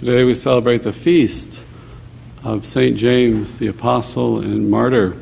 Today we celebrate the feast of St. James, the Apostle and Martyr.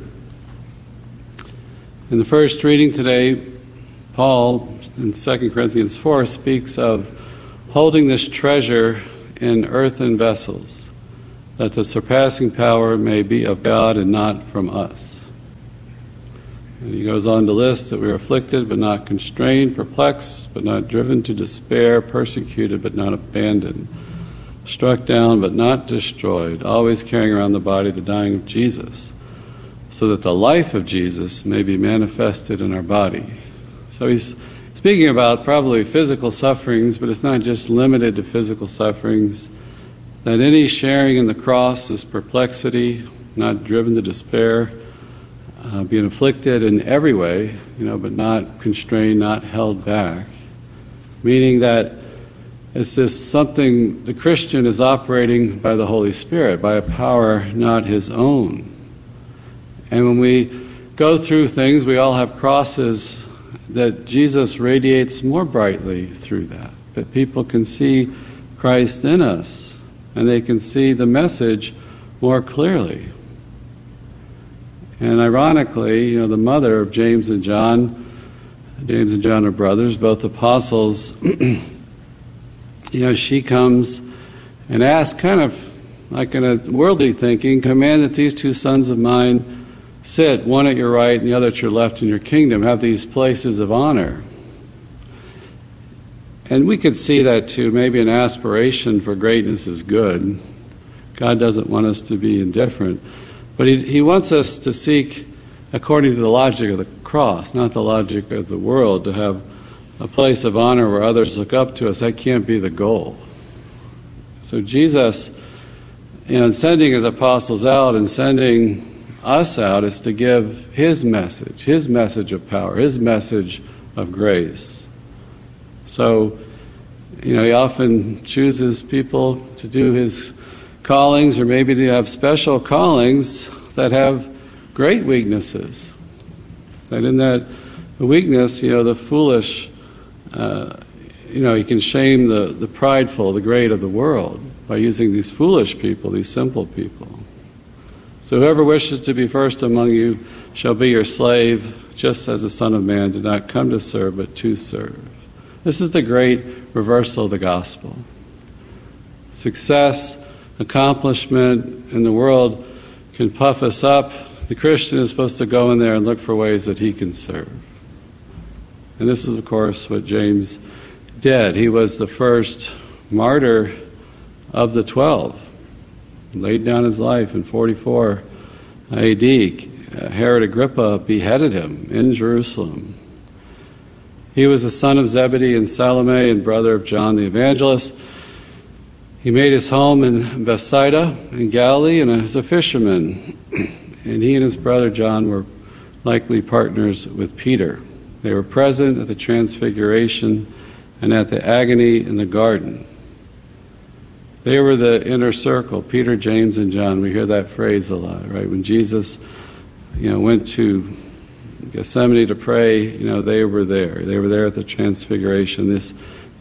In the first reading today, Paul, in 2 Corinthians 4, speaks of holding this treasure in earthen vessels, that the surpassing power may be of God and not from us. And he goes on to list that we are afflicted but not constrained, perplexed but not driven to despair, persecuted but not abandoned, struck down but not destroyed, always carrying around the body the dying of Jesus, so that the life of Jesus may be manifested in our body. So he's speaking about probably physical sufferings, but it's not just limited to physical sufferings, that any sharing in the cross is perplexity, not driven to despair, being afflicted in every way, but not constrained, not held back, meaning that it's this something the Christian is operating by the Holy Spirit, by a power not his own. And when we go through things, we all have crosses that Jesus radiates more brightly through that people can see Christ in us, and they can see the message more clearly. And ironically, the mother of James and John are brothers, both apostles, she comes and asks, kind of like in a worldly thinking, command that these two sons of mine sit, one at your right and the other at your left in your kingdom, have these places of honor. And we could see that too. Maybe an aspiration for greatness is good. God doesn't want us to be indifferent. But he wants us to seek according to the logic of the cross, not the logic of the world, to have a place of honor where others look up to us. That can't be the goal. So Jesus, in sending his apostles out and sending us out, is to give his message of power, his message of grace. So, he often chooses people to do his callings, or maybe to have special callings that have great weaknesses. That in that weakness, the foolish, he can shame the prideful, the great of the world by using these foolish people, these simple people. So whoever wishes to be first among you shall be your slave, just as the Son of Man did not come to serve, but to serve. This is the great reversal of the gospel. Success, accomplishment in the world can puff us up. The Christian is supposed to go in there and look for ways that he can serve. And this is, of course, what James did. He was the first martyr of the 12. He laid down his life in 44 A.D. Herod Agrippa beheaded him in Jerusalem. He was the son of Zebedee and Salome and brother of John the Evangelist. He made his home in Bethsaida in Galilee and as a fisherman. And he and his brother John were likely partners with Peter. They were present at the Transfiguration and at the agony in the garden. They were the inner circle, Peter, James, and John. We hear that phrase a lot, right? When Jesus, went to Gethsemane to pray, they were there. They were there at the Transfiguration. This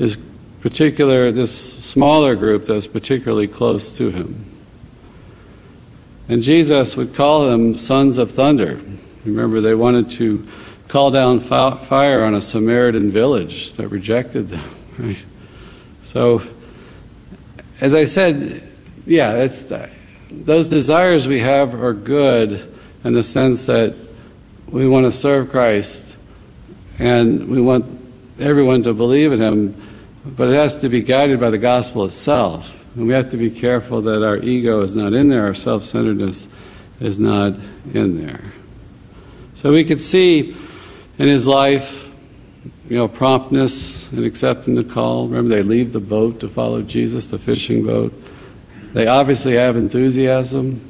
smaller group that was particularly close to him. And Jesus would call them sons of thunder. Remember, they wanted to call down fire on a Samaritan village that rejected them. Right? So, as I said, those desires we have are good in the sense that we want to serve Christ and we want everyone to believe in him, but it has to be guided by the gospel itself. And we have to be careful that our ego is not in there, our self-centeredness is not in there. So we could see in his life, promptness in accepting the call. Remember, they leave the boat to follow Jesus, the fishing boat. They obviously have enthusiasm,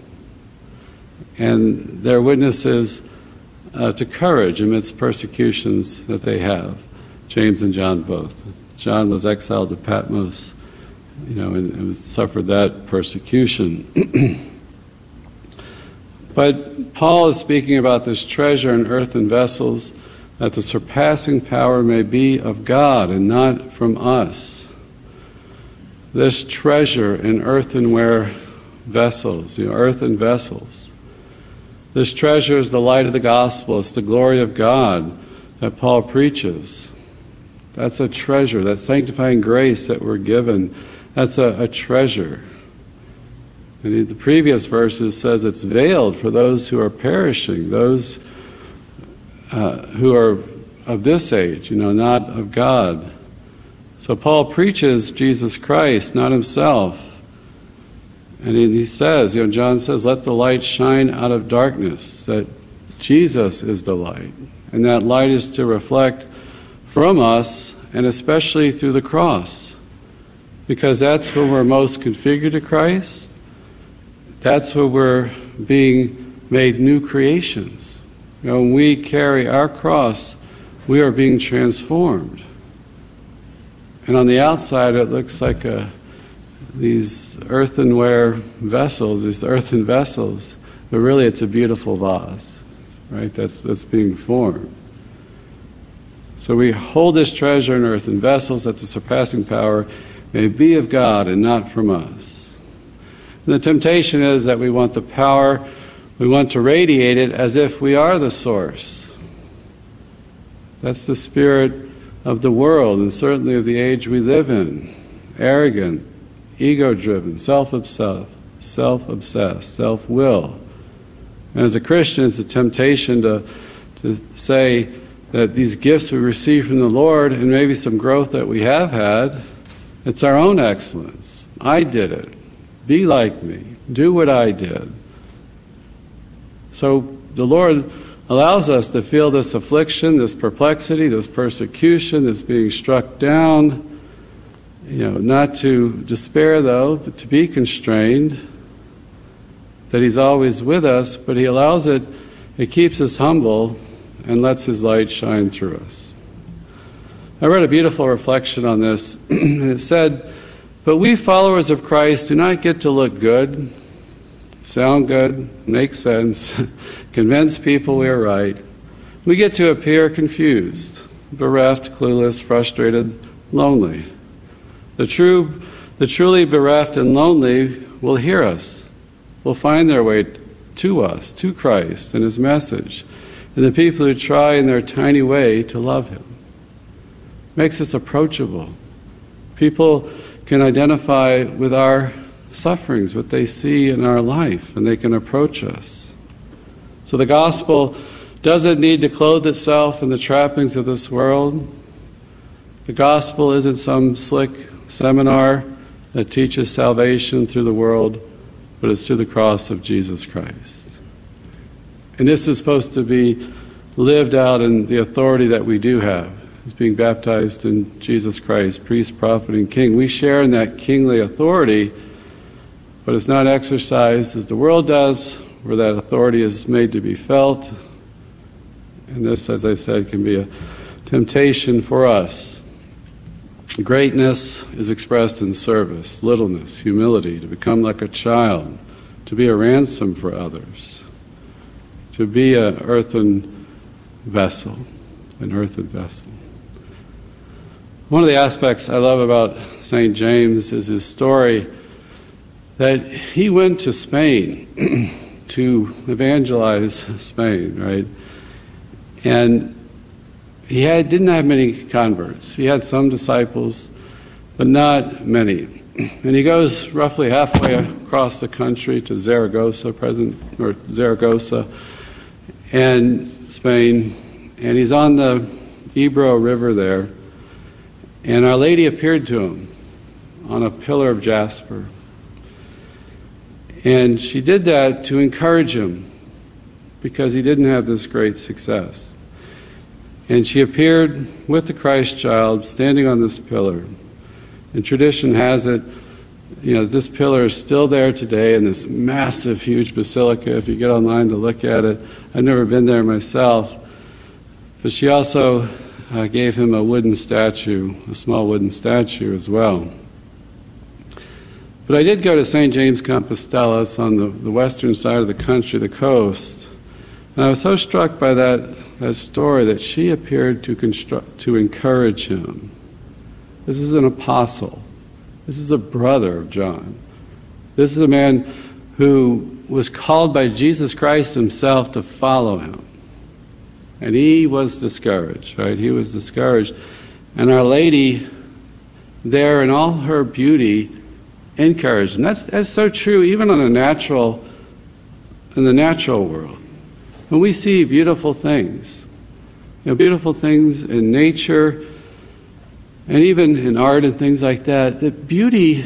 and they're witnesses to courage amidst persecutions that they have. James and John both. John was exiled to Patmos, and suffered that persecution. But Paul is speaking about this treasure in earthen vessels, that the surpassing power may be of God and not from us. this treasure in earthenware vessels, earthen vessels. This treasure is the light of the gospel. It's the glory of God that Paul preaches. That's a treasure. That sanctifying grace that we're given, that's a treasure. And the previous verses says it's veiled for those who are perishing, those who are of this age, not of God. So Paul preaches Jesus Christ, not himself. And he says, John says, let the light shine out of darkness, that Jesus is the light. And that light is to reflect from us, and especially through the cross. Because that's when we're most configured to Christ. That's when we're being made new creations. When we carry our cross, we are being transformed. And on the outside, it looks like these earthenware vessels, these earthen vessels, but really it's a beautiful vase, right? That's being formed. So we hold this treasure in earthen vessels that the surpassing power may be of God and not from us. And the temptation is that we want the power, we want to radiate it as if we are the source. That's the spirit of the world, and certainly of the age we live in. Arrogant, ego-driven, self-obsessed, self-will. And as a Christian, it's a temptation to say that these gifts we receive from the Lord, and maybe some growth that we have had, it's our own excellence. I did it. Be like me. Do what I did. So the Lord allows us to feel this affliction, this perplexity, this persecution, this being struck down. Not to despair though, but to be constrained, that He's always with us, but He allows it, it keeps us humble and lets His light shine through us. I read a beautiful reflection on this, and it said, but we followers of Christ do not get to look good, sound good, make sense, convince people we are right. We get to appear confused, bereft, clueless, frustrated, lonely. The truly bereft and lonely will hear us, will find their way to us, to Christ and His message, and the people who try in their tiny way to love Him. Makes us approachable. People can identify with our sufferings, what they see in our life, and they can approach us. So the gospel doesn't need to clothe itself in the trappings of this world. The gospel isn't some slick seminar that teaches salvation through the world, but it's through the cross of Jesus Christ. And this is supposed to be lived out in the authority that we do have. It's being baptized in Jesus Christ, priest, prophet, and king. We share in that kingly authority, but it's not exercised as the world does, where that authority is made to be felt. And this, as I said, can be a temptation for us. Greatness is expressed in service, littleness, humility, to become like a child, to be a ransom for others, to be an earthen vessel. One of the aspects I love about St. James is his story that he went to Spain to evangelize Spain, right? And he didn't have many converts. He had some disciples, but not many. And he goes roughly halfway across the country to Zaragoza, and Spain, and he's on the Ebro River there, and Our Lady appeared to him on a pillar of jasper. And she did that to encourage him, because he didn't have this great success. And she appeared with the Christ child standing on this pillar. And tradition has it, this pillar is still there today in this massive, huge basilica. If you get online to look at it, I've never been there myself. But she also gave him a wooden statue, a small wooden statue as well. But I did go to St. James Compostela. It's on the western side of the country, the coast. And I was so struck by that story that she appeared to encourage him. This is an apostle. This is a brother of John. This is a man who was called by Jesus Christ himself to follow him. And he was discouraged, right? He was discouraged. And Our Lady, there in all her beauty, encouraged. And that's so true even in the natural world. When we see beautiful things, beautiful things in nature, and even in art and things like that, that beauty,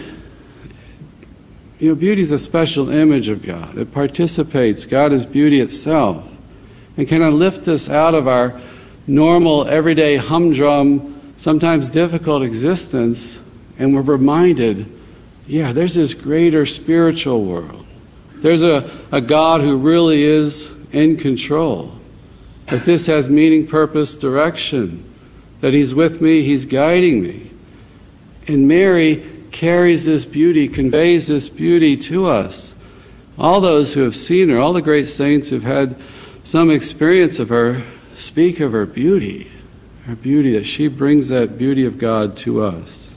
beauty is a special image of God. It participates. God is beauty itself. And can lift us out of our normal, everyday, humdrum, sometimes difficult existence, and we're reminded, there's this greater spiritual world. There's a God who really is in control. That this has meaning, purpose, direction. That He's with me, He's guiding me. And Mary carries this beauty, conveys this beauty to us. All those who have seen her, all the great saints who've had some experience of her, speak of her beauty, that she brings that beauty of God to us.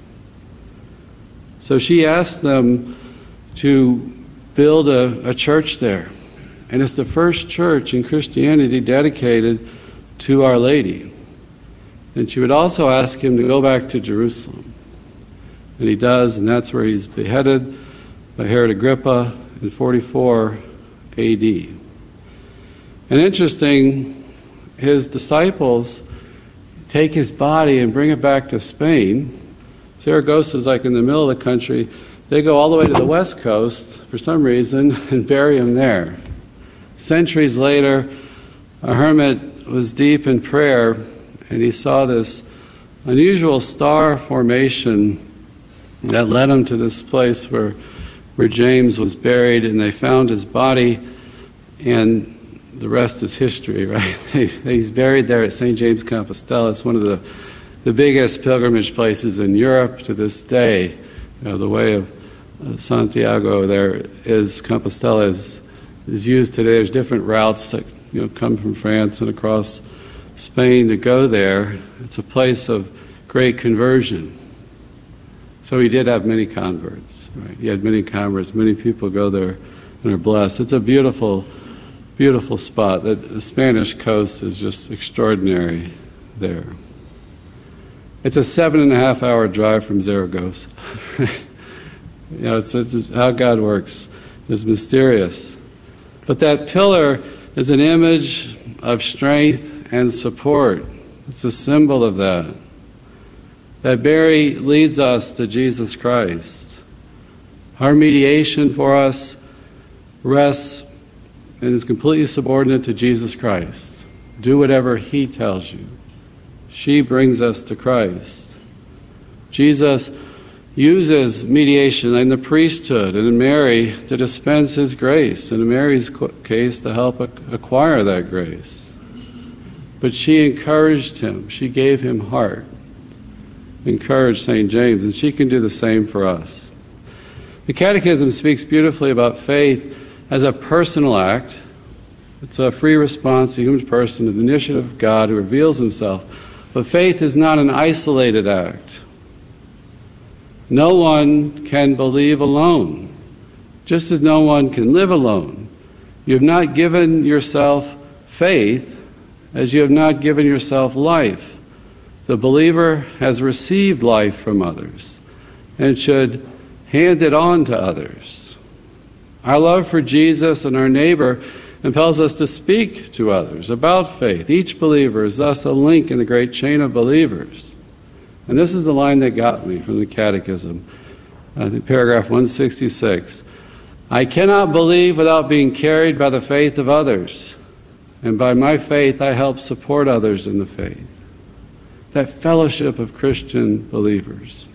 So she asked them to build a church there. And it's the first church in Christianity dedicated to Our Lady. And she would also ask him to go back to Jerusalem. And he does, and that's where he's beheaded by Herod Agrippa in 44 A.D. And interesting, his disciples take his body and bring it back to Spain. Saragossa is like in the middle of the country. They go all the way to the west coast for some reason and bury him there. Centuries later, a hermit was deep in prayer, and he saw this unusual star formation that led him to this place where James was buried, and they found his body, and the rest is history, right? He's buried there at St. James Compostela. It's one of the biggest pilgrimage places in Europe to this day. The way of Santiago there is, Compostela is used today. There's different routes that come from France and across Spain to go there. It's a place of great conversion. So he did have many converts, right? He had many converts. Many people go there and are blessed. It's a beautiful, beautiful spot. The Spanish coast is just extraordinary there. It's a 7.5-hour drive from Zaragoza. It's how God works. It's mysterious. But that pillar is an image of strength and support. It's a symbol of that. That Mary leads us to Jesus Christ. Our mediation for us rests and is completely subordinate to Jesus Christ. Do whatever He tells you. She brings us to Christ. Jesus uses mediation in the priesthood and in Mary to dispense His grace, and in Mary's case to help acquire that grace. But she encouraged him. She gave him heart. Encouraged St. James, and she can do the same for us. The Catechism speaks beautifully about faith as a personal act. It's a free response to the human person to the initiative of God who reveals Himself. But faith is not an isolated act. No one can believe alone, just as no one can live alone. You have not given yourself faith as you have not given yourself life. The believer has received life from others and should hand it on to others. Our love for Jesus and our neighbor impels us to speak to others about faith. Each believer is thus a link in the great chain of believers. And this is the line that got me from the Catechism, paragraph 166. I cannot believe without being carried by the faith of others, and by my faith I help support others in the faith. That fellowship of Christian believers.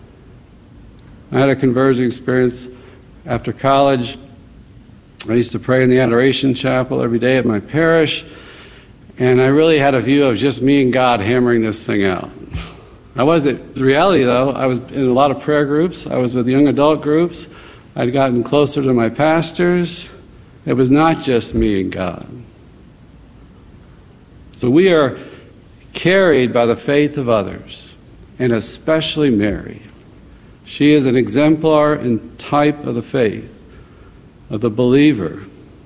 I had a conversion experience after college. I used to pray in the Adoration Chapel every day at my parish, and I really had a view of just me and God hammering this thing out. The reality, though, I was in a lot of prayer groups. I was with young adult groups. I'd gotten closer to my pastors. It was not just me and God. So we are carried by the faith of others, and especially Mary. She is an exemplar and type of the faith, of the believer.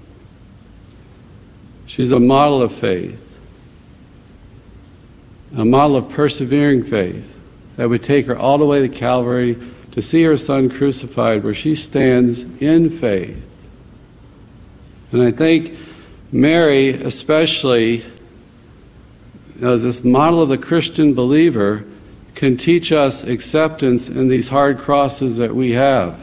She's a model of faith, a model of persevering faith that would take her all the way to Calvary to see her Son crucified, where she stands in faith. And I think Mary especially, as this model of the Christian believer, can teach us acceptance in these hard crosses that we have.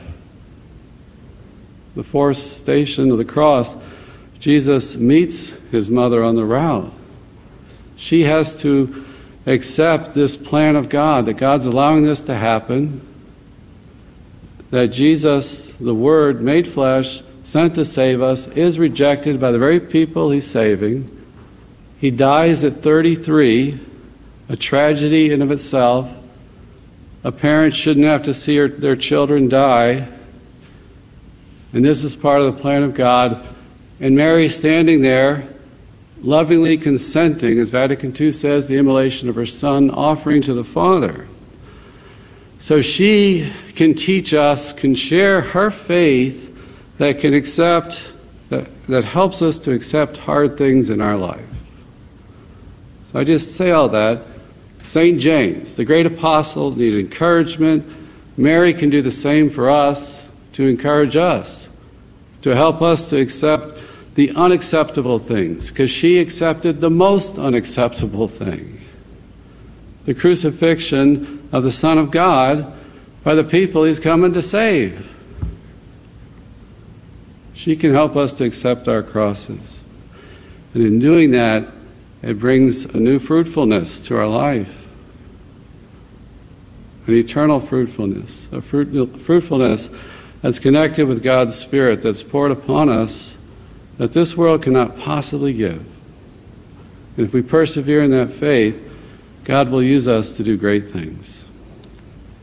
The fourth station of the cross, Jesus meets his mother on the route. She has to accept this plan of God, that God's allowing this to happen, that Jesus, the Word made flesh, sent to save us, is rejected by the very people he's saving. He dies at 33, a tragedy in of itself. A parent shouldn't have to see their children die. And this is part of the plan of God. And Mary standing there, lovingly consenting, as Vatican II says, the immolation of her Son, offering to the Father. So she can teach us, can share her faith that can accept, that helps us to accept hard things in our life. So I just say all that. St. James, the great apostle, needed encouragement. Mary can do the same for us, to encourage us, to help us to accept the unacceptable things, because she accepted the most unacceptable thing, the crucifixion of the Son of God by the people he's coming to save. She can help us to accept our crosses. And in doing that, it brings a new fruitfulness to our life, an eternal fruitfulness, a fruitfulness that's connected with God's Spirit, that's poured upon us, that this world cannot possibly give. And if we persevere in that faith, God will use us to do great things.